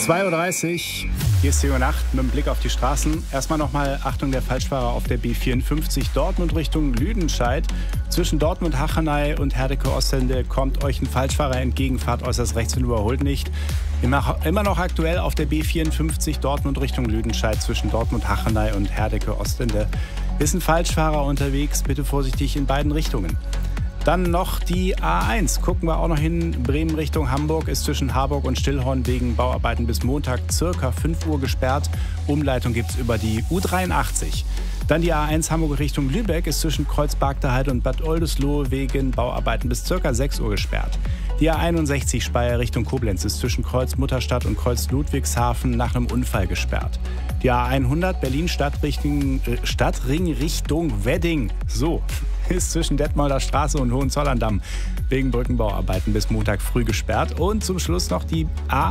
2:30 Uhr, hier ist die Nacht mit dem Blick auf die Straßen. Erstmal nochmal Achtung der Falschfahrer auf der B54 Dortmund Richtung Lüdenscheid. Zwischen Dortmund-Hachenay und Herdecke-Ostende kommt euch ein Falschfahrer entgegen, fahrt äußerst rechts und überholt nicht. Immer noch aktuell auf der B54 Dortmund Richtung Lüdenscheid zwischen Dortmund-Hachenay und Herdecke-Ostende. Ist ein Falschfahrer unterwegs, bitte vorsichtig in beiden Richtungen. Dann noch die A1. Gucken wir auch noch hin. Bremen Richtung Hamburg ist zwischen Harburg und Stillhorn wegen Bauarbeiten bis Montag circa 5 Uhr gesperrt. Umleitung gibt es über die U83. Dann die A1 Hamburg Richtung Lübeck ist zwischen Kreuz Bargteheide und Bad Oldesloe wegen Bauarbeiten bis circa 6 Uhr gesperrt. Die A61 Speyer Richtung Koblenz ist zwischen Kreuz Mutterstadt und Kreuz Ludwigshafen nach einem Unfall gesperrt. Die A100 Berlin Stadtring Richtung Wedding. So. Ist zwischen Detmolder Straße und Hohenzollern-Damm wegen Brückenbauarbeiten bis Montag früh gesperrt. Und zum Schluss noch die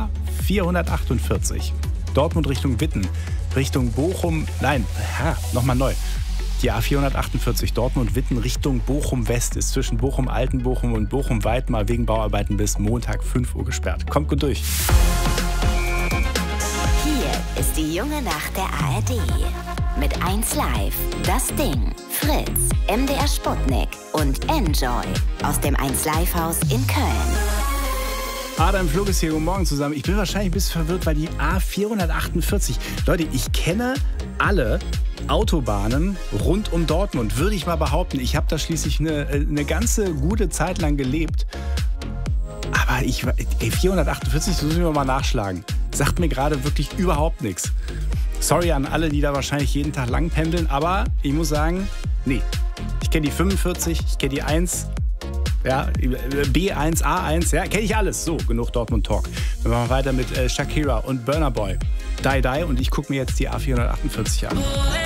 A448. Dortmund Richtung Witten, Richtung Bochum, nochmal neu. Die A448 Dortmund-Witten Richtung Bochum-West ist zwischen Bochum-Altenbochum und Bochum-Weidmar wegen Bauarbeiten bis Montag 5 Uhr gesperrt. Kommt gut durch. Hier ist die junge Nacht der ARD. Mit 1 Live, Das Ding, Fritz, MDR Sputnik und Enjoy aus dem 1 Live Haus in Köln. Adam Flug ist hier, guten Morgen zusammen. Ich bin wahrscheinlich ein bisschen verwirrt, weil die A448, Leute, ich kenne alle Autobahnen rund um Dortmund, würde ich mal behaupten. Ich habe da schließlich eine ganze gute Zeit lang gelebt. Aber 448, das müssen wir mal nachschlagen. Sagt mir gerade wirklich überhaupt nichts. Sorry an alle, die da wahrscheinlich jeden Tag lang pendeln, aber ich muss sagen, nee. Ich kenne die 45, ich kenne die 1, ja, B1, A1, ja, kenne ich alles. So, genug Dortmund Talk. Wir machen weiter mit Shakira und Burna Boy. Die Die und ich gucke mir jetzt die A448 an.